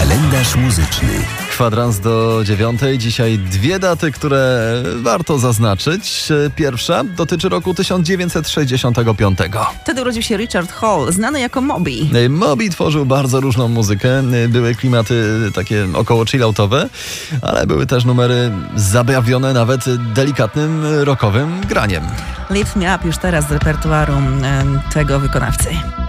Kalendarz muzyczny. Kwadrans do 9. Dzisiaj dwie daty, które warto zaznaczyć. Pierwsza dotyczy roku 1965. Wtedy urodził się Richard Hall, znany jako Moby. Moby tworzył bardzo różną muzykę. Były klimaty takie około chilloutowe, ale były też numery zabawione nawet delikatnym rockowym graniem. Lift Me Up już teraz z repertuaru tego wykonawcy.